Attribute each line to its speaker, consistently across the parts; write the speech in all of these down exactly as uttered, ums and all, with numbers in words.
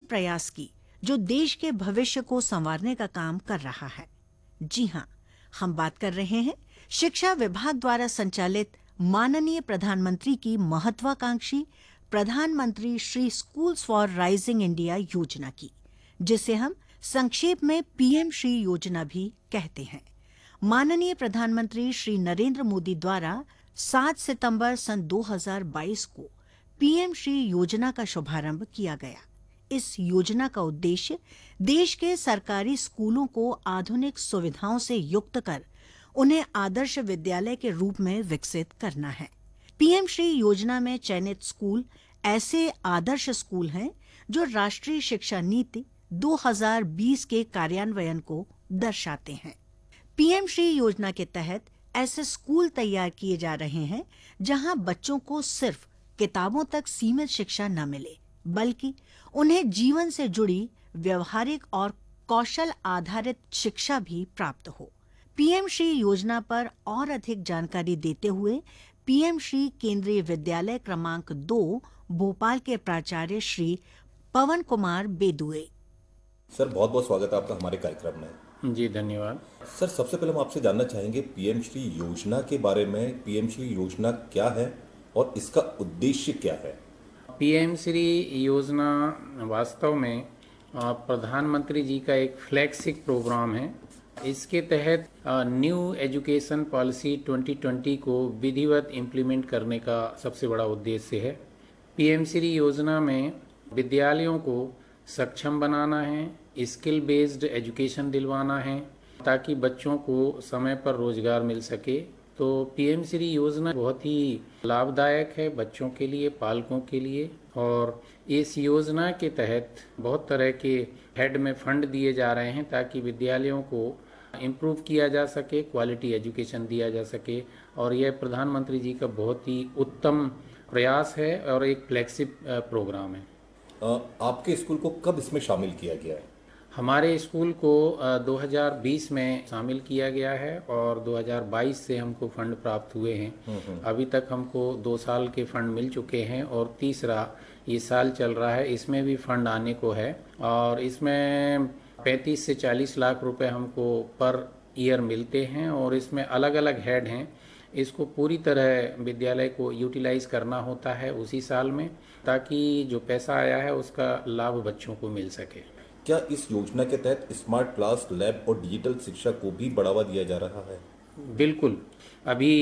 Speaker 1: प्रयास की जो देश के भविष्य को संवारने का काम कर रहा है। जी हाँ, हम बात कर रहे हैं शिक्षा विभाग द्वारा संचालित माननीय प्रधानमंत्री की महत्वाकांक्षी प्रधानमंत्री Shri schools for rising India योजना की, जिसे हम संक्षेप में पीएम श्री योजना भी कहते हैं। माननीय प्रधानमंत्री श्री नरेंद्र मोदी द्वारा सात सितंबर सन दो हज़ार बाईस को पीएम श्री योजना का शुभारंभ किया गया। इस योजना का उद्देश्य देश के सरकारी स्कूलों को आधुनिक सुविधाओं से युक्त कर उन्हें आदर्श विद्यालय के रूप में विकसित करना है। पीएम श्री योजना में चयनित स्कूल ऐसे आदर्श स्कूल हैं जो राष्ट्रीय शिक्षा नीति दो हज़ार बीस के कार्यान्वयन को दर्शाते हैं। पीएम श्री योजना के तहत ऐसे स्कूल तैयार किए जा रहे हैं जहां बच्चों को सिर्फ किताबों तक सीमित शिक्षा न मिले, बल्कि उन्हें जीवन से जुड़ी व्यवहारिक और कौशल आधारित शिक्षा भी प्राप्त हो। पीएम श्री योजना पर और अधिक जानकारी देते हुए पीएम श्री केंद्रीय विद्यालय क्रमांक दो भोपाल के प्राचार्य श्री पवन कुमार बेदुए।
Speaker 2: सर, बहुत बहुत स्वागत है आपका हमारे कार्यक्रम में।
Speaker 3: जी धन्यवाद।
Speaker 2: सर, सबसे पहले हम आपसे जानना चाहेंगे पीएम श्री योजना के बारे में। पीएम श्री योजना क्या है और इसका उद्देश्य क्या है?
Speaker 3: पीएम श्री योजना वास्तव में प्रधानमंत्री जी का एक फ्लैगशिप प्रोग्राम है। इसके तहत new education policy twenty twenty को विधिवत इम्प्लीमेंट करने का सबसे बड़ा उद्देश्य है। पीएम श्री योजना में विद्यालयों को सक्षम बनाना है, स्किल बेस्ड एजुकेशन दिलवाना है ताकि बच्चों को समय पर रोजगार मिल सके। तो पीएम श्री योजना बहुत ही लाभदायक है बच्चों के लिए, पालकों के लिए। और इस योजना के तहत बहुत तरह के हेड में फंड दिए जा रहे हैं ताकि विद्यालयों को इम्प्रूव किया जा सके, क्वालिटी एजुकेशन दिया जा सके। और यह प्रधानमंत्री जी का बहुत ही उत्तम प्रयास है और एक फ्लैगशिप प्रोग्राम है।
Speaker 2: आपके स्कूल को कब इसमें शामिल किया गया है?
Speaker 3: हमारे स्कूल को दो हज़ार बीस में शामिल किया गया है और दो हज़ार बाईस से हमको फंड प्राप्त हुए हैं। अभी तक हमको दो साल के फंड मिल चुके हैं और तीसरा ये साल चल रहा है, इसमें भी फंड आने को है। और इसमें पैंतीस से चालीस लाख रुपए हमको पर ईयर मिलते हैं और इसमें अलग अलग हेड हैं। इसको पूरी तरह विद्यालय को यूटिलाइज करना होता है उसी साल में, ताकि जो पैसा आया है उसका लाभ बच्चों को मिल सके।
Speaker 2: क्या इस योजना के तहत स्मार्ट क्लास, लैब और डिजिटल शिक्षा को भी बढ़ावा दिया जा रहा है?
Speaker 3: बिल्कुल। अभी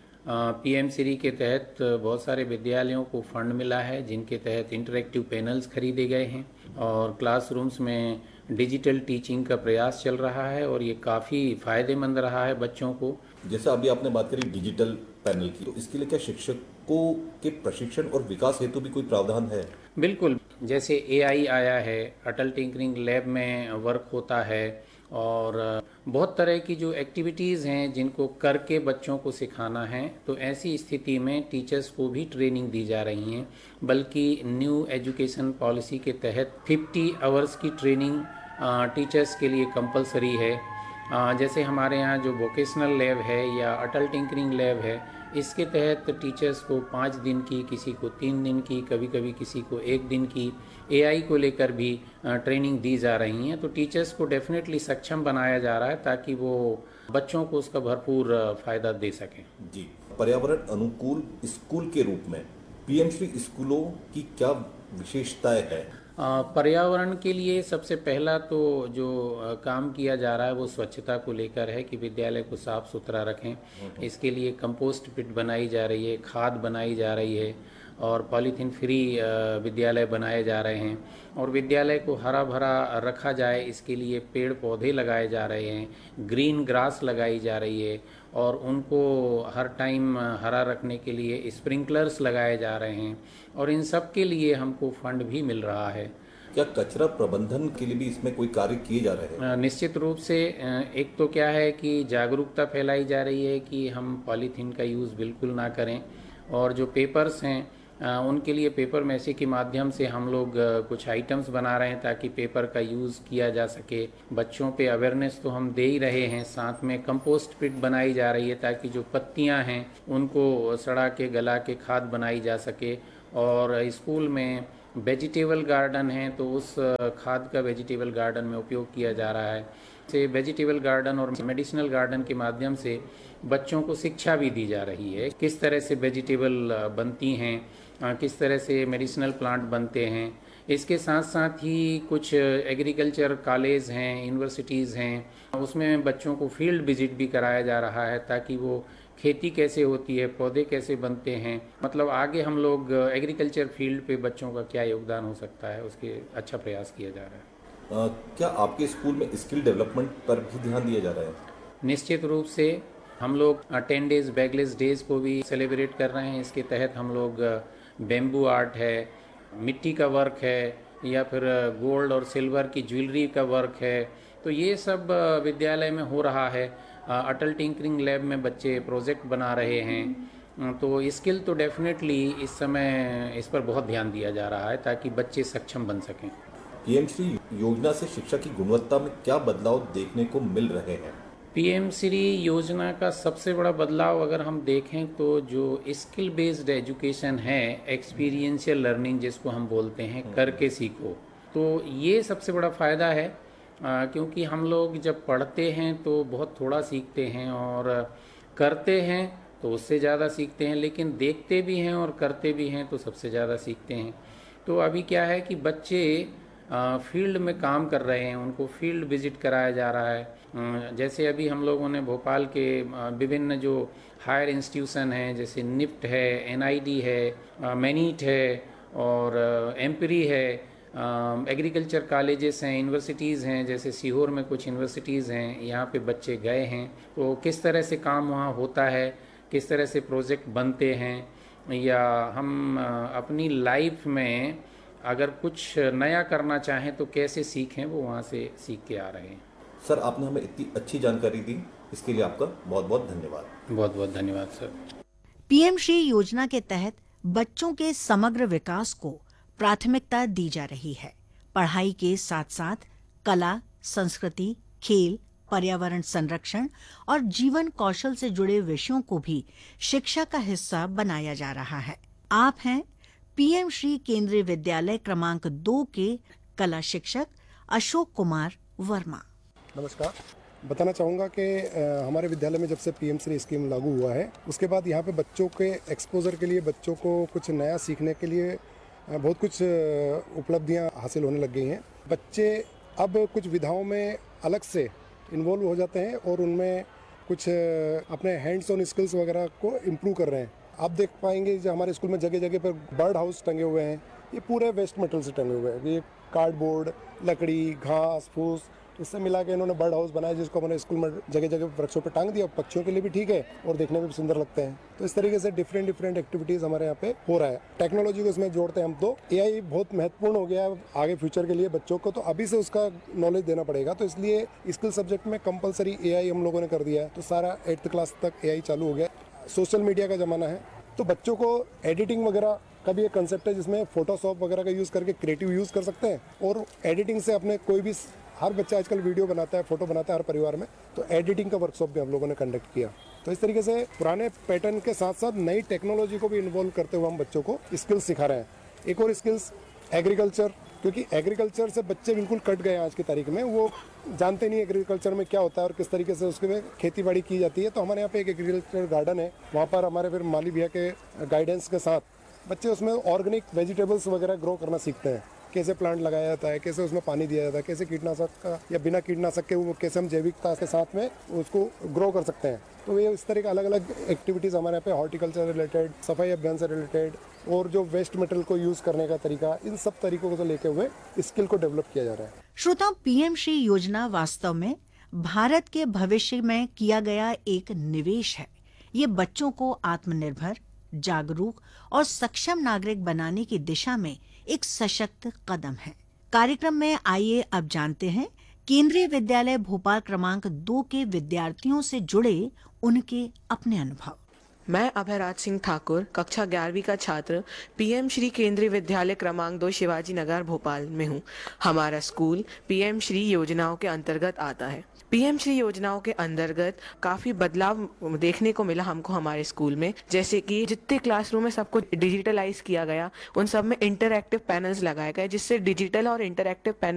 Speaker 3: पीएम श्री के तहत बहुत सारे विद्यालयों को फंड मिला है जिनके तहत इंटरैक्टिव पैनल्स खरीदे गए हैं और क्लासरूम्स में डिजिटल टीचिंग का प्रयास चल रहा है और ये काफ़ी फायदेमंद रहा है बच्चों को।
Speaker 2: जैसा अभी आपने बात करी डिजिटल पैनल की, तो इसके लिए क्या शिक्षकों के प्रशिक्षण और विकास हेतु भी कोई प्रावधान है?
Speaker 3: बिल्कुल। जैसे एआई आया है, अटल टिंकरिंग लैब में वर्क होता है और बहुत तरह की जो एक्टिविटीज़ हैं जिनको करके बच्चों को सिखाना है। तो ऐसी स्थिति में टीचर्स को भी ट्रेनिंग दी जा रही हैं, बल्कि न्यू एजुकेशन पॉलिसी के तहत पचास आवर्स की ट्रेनिंग टीचर्स के लिए कंपलसरी है। जैसे हमारे यहाँ जो वोकेशनल लैब है या अटल टिंकरिंग लैब है, इसके तहत टीचर्स को पाँच दिन की, किसी को तीन दिन की, कभी कभी किसी को एक दिन की एआई को लेकर भी ट्रेनिंग दी जा रही हैं। तो टीचर्स को डेफिनेटली सक्षम बनाया जा रहा है ताकि वो बच्चों को उसका भरपूर फ़ायदा दे सकें।
Speaker 2: जी, पर्यावरण अनुकूल स्कूल के रूप में पीएम श्री स्कूलों की क्या विशेषताएं हैं?
Speaker 3: पर्यावरण के लिए सबसे पहला तो जो काम किया जा रहा है वो स्वच्छता को लेकर है कि विद्यालय को साफ सुथरा रखें। इसके लिए कंपोस्ट पिट बनाई जा रही है, खाद बनाई जा रही है और पॉलीथीन फ्री विद्यालय बनाए जा रहे हैं और विद्यालय को हरा भरा रखा जाए इसके लिए पेड़ पौधे लगाए जा रहे हैं, ग्रीन ग्रास लगाई जा रही है और उनको हर टाइम हरा रखने के लिए स्प्रिंकलर्स लगाए जा रहे हैं और इन सब के लिए हमको फंड भी मिल रहा है।
Speaker 2: क्या कचरा प्रबंधन के लिए भी इसमें कोई कार्य किए जा रहे हैं?
Speaker 3: निश्चित रूप से। एक तो क्या है कि जागरूकता फैलाई जा रही है कि हम पॉलीथीन का यूज़ बिल्कुल ना करें और जो पेपर्स हैं उनके लिए पेपर मैसी के माध्यम से हम लोग कुछ आइटम्स बना रहे हैं ताकि पेपर का यूज़ किया जा सके। बच्चों पे अवेयरनेस तो हम दे ही रहे हैं, साथ में कंपोस्ट पिट बनाई जा रही है ताकि जो पत्तियां हैं उनको सड़ा के गला के खाद बनाई जा सके और स्कूल में वेजिटेबल गार्डन है तो उस खाद का वेजिटेबल गार्डन में उपयोग किया जा रहा है। से वेजिटेबल गार्डन और मेडिसिनल गार्डन के माध्यम से बच्चों को शिक्षा भी दी जा रही है, किस तरह से वेजिटेबल बनती हैं, किस तरह से मेडिसिनल प्लांट बनते हैं। इसके साथ साथ ही कुछ एग्रीकल्चर कॉलेज हैं, यूनिवर्सिटीज़ हैं, उसमें बच्चों को फील्ड विजिट भी कराया जा रहा है ताकि वो खेती कैसे होती है, पौधे कैसे बनते हैं, मतलब आगे हम लोग एग्रीकल्चर फील्ड पे बच्चों का क्या योगदान हो सकता है उसके अच्छा प्रयास किया जा रहा है।
Speaker 2: आ, क्या आपके स्कूल में स्किल डेवलपमेंट पर भी ध्यान दिया जा रहा है?
Speaker 3: निश्चित रूप से हम लोग टेन डेज बैगलेस डेज को भी सेलिब्रेट कर रहे हैं। इसके तहत हम लोग बेम्बू आर्ट है, मिट्टी का वर्क है, या फिर गोल्ड और सिल्वर की ज्वेलरी का वर्क है, तो ये सब विद्यालय में हो रहा है। अटल टिंकरिंग लैब में बच्चे प्रोजेक्ट बना रहे हैं। तो स्किल तो डेफिनेटली इस समय इस पर बहुत ध्यान दिया जा रहा है ताकि बच्चे सक्षम बन सकें।
Speaker 2: पीएम श्री योजना से शिक्षा की गुणवत्ता में क्या बदलाव देखने को मिल रहे हैं?
Speaker 3: पीएम श्री योजना का सबसे बड़ा बदलाव अगर हम देखें तो जो स्किल बेस्ड एजुकेशन है, एक्सपीरियंशियल लर्निंग जिसको हम बोलते हैं, करके सीखो, तो ये सबसे बड़ा फ़ायदा है। आ, क्योंकि हम लोग जब पढ़ते हैं तो बहुत थोड़ा सीखते हैं और करते हैं तो उससे ज़्यादा सीखते हैं, लेकिन देखते भी हैं और करते भी हैं तो सबसे ज़्यादा सीखते हैं। तो अभी क्या है कि बच्चे फील्ड में काम कर रहे हैं, उनको फील्ड विजिट कराया जा रहा है। जैसे अभी हम लोगों ने भोपाल के विभिन्न जो हायर इंस्टीट्यूशन हैं, जैसे निफ्ट है, एनआईडी है, मैनीट है और एम्परी है, एग्रीकल्चर कॉलेजेस हैं, यूनिवर्सिटीज़ हैं, जैसे सीहोर में कुछ यूनिवर्सिटीज़ हैं, यहाँ पे बच्चे गए हैं तो किस तरह से काम वहाँ होता है, किस तरह से प्रोजेक्ट बनते हैं, या हम अपनी लाइफ में अगर कुछ नया करना चाहें तो कैसे सीखें, वो वहाँ से सीख के आ रहे हैं।
Speaker 2: सर, आपने हमें इतनी अच्छी जानकारी दी, इसके लिए आपका बहुत बहुत धन्यवाद।
Speaker 3: बहुत बहुत धन्यवाद सर।
Speaker 1: पीएम श्री योजना के तहत बच्चों के समग्र विकास को प्राथमिकता दी जा रही है। पढ़ाई के साथ साथ कला, संस्कृति, खेल, पर्यावरण संरक्षण और जीवन कौशल से जुड़े विषयों को भी शिक्षा का हिस्सा बनाया जा रहा है। आप हैं पीएम श्री केंद्रीय विद्यालय क्रमांक दो के कला शिक्षक अशोक कुमार वर्मा।
Speaker 4: नमस्कार। बताना चाहूँगा कि हमारे विद्यालय में जब से पीएम श्री स्कीम लागू हुआ है उसके बाद यहाँ पे बच्चों के एक्सपोजर के लिए, बच्चों को कुछ नया सीखने के लिए बहुत कुछ उपलब्धियाँ हासिल होने लग गई हैं। बच्चे अब कुछ विधाओं में अलग से इन्वॉल्व हो जाते हैं और उनमें कुछ अपने हैंड्स ऑन स्किल्स वगैरह को इम्प्रूव कर रहे हैं। आप देख पाएंगे जो हमारे स्कूल में जगह जगह पर बर्ड हाउस टंगे हुए हैं, ये पूरे वेस्ट मटेरियल से टंगे हुए हैं। ये कार्डबोर्ड, लकड़ी, घास फूस, इससे मिला के इन्होंने बर्ड हाउस बनाया जिसको हमने स्कूल में जगह जगह वृक्षों पर टांग दिया। पक्षियों के लिए भी ठीक है और देखने में भी सुंदर लगते हैं। तो इस तरीके से डिफरेंट डिफरेंट एक्टिविटीज़ हमारे यहाँ पे हो रहा है। टेक्नोलॉजी को इसमें जोड़ते हैं हम तो। एआई बहुत महत्वपूर्ण हो गया है आगे फ्यूचर के लिए बच्चों को, तो अभी से उसका नॉलेज देना पड़ेगा। तो इसलिए स्किल सब्जेक्ट में कंपलसरी एआई हम लोगों ने कर दिया है। तो सारा एट्थ क्लास तक एआई चालू हो गया। सोशल मीडिया का ज़माना है तो बच्चों को एडिटिंग वगैरह का भी एक कंसेप्ट है जिसमें फोटोशॉप वगैरह का यूज़ करके क्रिएटिव यूज़ कर सकते हैं और एडिटिंग से अपने कोई भी, हर बच्चा आजकल वीडियो बनाता है, फोटो बनाता है हर परिवार में, तो एडिटिंग का वर्कशॉप भी हम लोगों ने कंडक्ट किया। तो इस तरीके से पुराने पैटर्न के साथ साथ नई टेक्नोलॉजी को भी इन्वॉल्व करते हुए हम बच्चों को स्किल्स सिखा रहे हैं। एक और स्किल्स एग्रीकल्चर, क्योंकि एग्रीकल्चर से बच्चे बिल्कुल कट गए आज की तारीख में। वो जानते नहीं एग्रीकल्चर में क्या होता है और किस तरीके से उसके में खेती बाड़ी की जाती है। तो हमारे यहाँ पे एक एग्रीकल्चर गार्डन है, वहाँ पर हमारे फिर माली भैया के गाइडेंस के साथ बच्चे उसमें ऑर्गेनिक वेजिटेबल्स वगैरह ग्रो करना सीखते हैं। कैसे प्लांट लगाया जाता है, कैसे उसमें पानी दिया जाता है, कैसे कीटनाशक का या बिना कीटनाशक के वो कैसे हम जैविकता के साथ में उसको ग्रो कर सकते हैं। तो ये इस तरह के अलग अलग एक्टिविटीज़ हमारे यहाँ पे हॉर्टिकल्चर रिलेटेड, सफाई अभियान से रिलेटेड और जो वेस्ट मटेरियल को यूज़ करने का तरीका, इन सब तरीकों को लेके हुए स्किल को डेवलप किया जा रहा है।
Speaker 1: श्रोताओं, पीएम श्री योजना वास्तव में भारत के भविष्य में किया गया एक निवेश है। ये बच्चों को आत्मनिर्भर, जागरूक और सक्षम नागरिक बनाने की दिशा में एक सशक्त कदम है। कार्यक्रम में आइए अब जानते हैं केंद्रीय विद्यालय भोपाल क्रमांक दो के विद्यार्थियों से जुड़े उनके अपने अनुभव।
Speaker 5: मैं अभयराज सिंह ठाकुर कक्षा ग्यारहवीं का छात्र पीएम श्री केंद्रीय विद्यालय क्रमांक दो शिवाजी नगर भोपाल में हूँ। हमारा स्कूल पीएम श्री योजनाओं के अंतर्गत आता है। पीएम श्री योजनाओं के अंतर्गत काफी बदलाव देखने को मिला हमको हमारे स्कूल में, जैसे कि जितने क्लासरूम में सबको डिजिटलाइज किया गया, उन सब में इंटरएक्टिव पैनल्स लगाए गए, जिससे डिजिटल और इंटरएक्टिव पैनल